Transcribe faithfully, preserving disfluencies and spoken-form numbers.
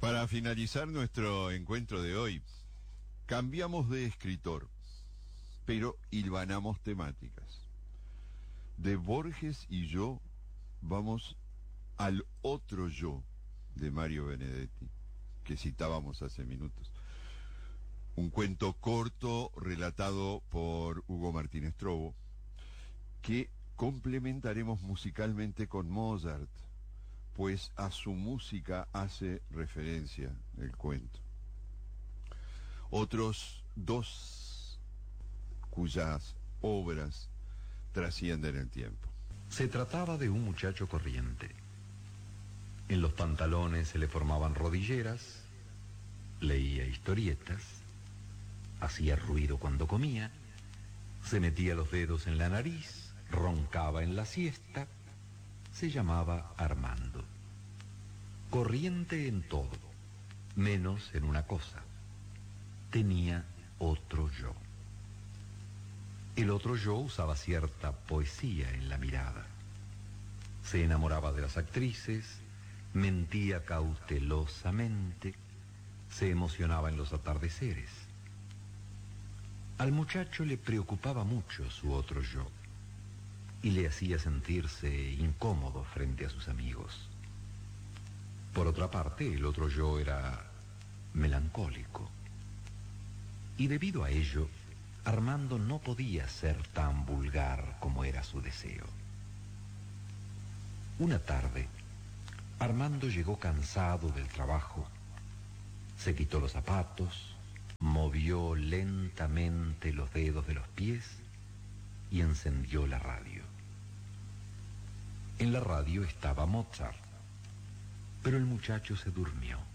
Para finalizar nuestro encuentro de hoy, cambiamos de escritor, pero hilvanamos temáticas. De Borges y yo vamos al otro yo de Mario Benedetti, que citábamos hace minutos. Un cuento corto relatado por Hugo Martínez Trobo, que complementaremos musicalmente con Mozart, pues a su música hace referencia el cuento. Otros dos cuyas obras trascienden el tiempo. Se trataba de un muchacho corriente. En los pantalones se le formaban rodilleras, leía historietas, hacía ruido cuando comía, se metía los dedos en la nariz, roncaba en la siesta. Se llamaba Armando. Corriente en todo, menos en una cosa. Tenía otro yo. El otro yo usaba cierta poesía en la mirada. Se enamoraba de las actrices, mentía cautelosamente, se emocionaba en los atardeceres. Al muchacho le preocupaba mucho su otro yo y le hacía sentirse incómodo frente a sus amigos. Por otra parte, el otro yo era melancólico. Y debido a ello, Armando no podía ser tan vulgar como era su deseo. Una tarde, Armando llegó cansado del trabajo, se quitó los zapatos, movió lentamente los dedos de los pies y encendió la radio. En la radio estaba Mozart, pero el muchacho se durmió.